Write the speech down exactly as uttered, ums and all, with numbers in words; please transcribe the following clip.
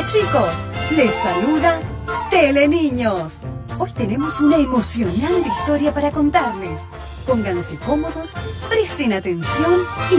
Hola chicos, les saluda Teleniños. Hoy tenemos una emocionante historia para contarles. Pónganse cómodos, presten atención y